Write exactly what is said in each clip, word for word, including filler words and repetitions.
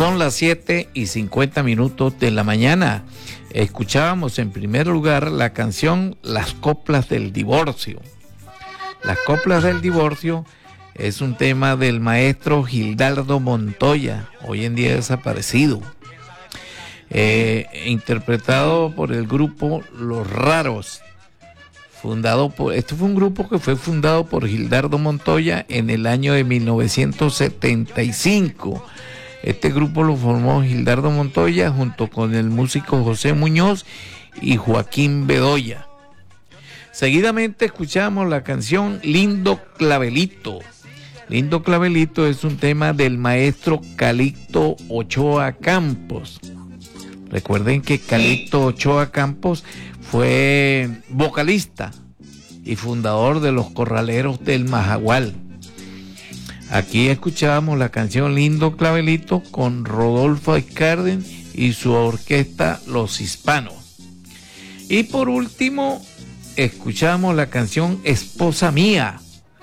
Son las siete y cincuenta minutos de la mañana. Escuchábamos en primer lugar la canción Las Coplas del Divorcio. Las Coplas del Divorcio es un tema del maestro Gildardo Montoya, hoy en día desaparecido, eh, interpretado por el grupo Los Raros. Fundado por, esto fue un grupo que fue fundado por Gildardo Montoya en el año de mil novecientos setenta y cinco. Este grupo lo formó Gildardo Montoya junto con el músico José Muñoz y Joaquín Bedoya. Seguidamente escuchamos la canción Lindo Clavelito. Lindo Clavelito es un tema del maestro Calixto Ochoa Campos. Recuerden que Calixto Ochoa Campos fue vocalista y fundador de los Corraleros del Majagual. Aquí escuchábamos la canción Lindo Clavelito con Rodolfo Escarden y su orquesta Los Hispanos. Y por último, escuchamos la canción Esposa Mía.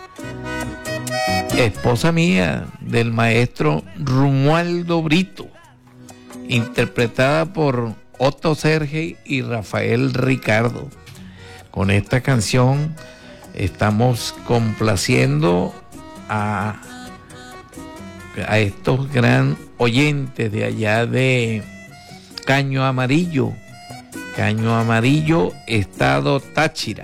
Esposa Mía, del maestro Romualdo Brito, interpretada por Otto Sergey y Rafael Ricardo. Con esta canción estamos complaciendo a a estos gran oyentes de allá de Caño Amarillo, Caño Amarillo, Estado Táchira.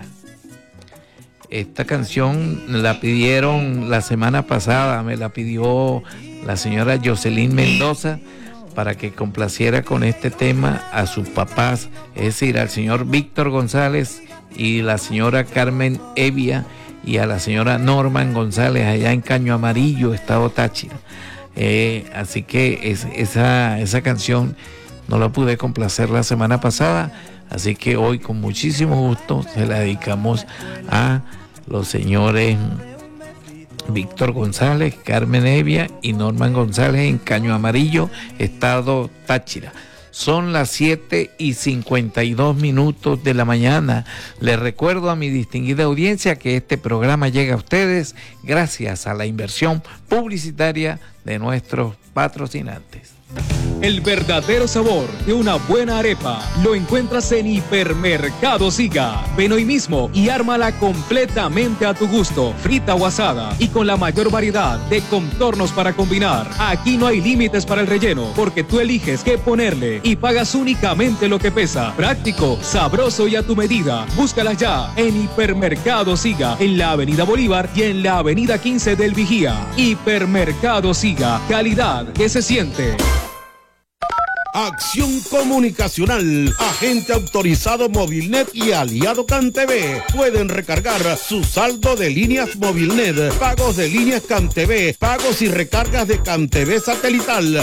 Esta canción la pidieron la semana pasada, me la pidió la señora Jocelyn Mendoza para que complaciera con este tema a sus papás, es decir, al señor Víctor González y la señora Carmen Evia, y a la señora Norman González allá en Caño Amarillo, Estado Táchira. Eh, así que es, esa, esa canción no la pude complacer la semana pasada, así que hoy con muchísimo gusto se la dedicamos a los señores Víctor González, Carmen Evia y Norman González en Caño Amarillo, Estado Táchira. Son las siete y cincuenta y dos minutos de la mañana. Les recuerdo a mi distinguida audiencia que este programa llega a ustedes gracias a la inversión publicitaria de nuestros patrocinantes. El verdadero sabor de una buena arepa lo encuentras en Hipermercado Siga. Ven hoy mismo y ármala completamente a tu gusto, frita o asada, y con la mayor variedad de contornos para combinar. Aquí no hay límites para el relleno, porque tú eliges qué ponerle y pagas únicamente lo que pesa. Práctico, sabroso y a tu medida. Búscalas ya en Hipermercado Siga, en la Avenida Bolívar y en la Avenida quince del Vigía. Hipermercado Siga, calidad que se siente. Acción Comunicacional, agente autorizado Movilnet y aliado CanTV. Pueden recargar su saldo de líneas Movilnet, pagos de líneas CanTV, pagos y recargas de CanTV satelital,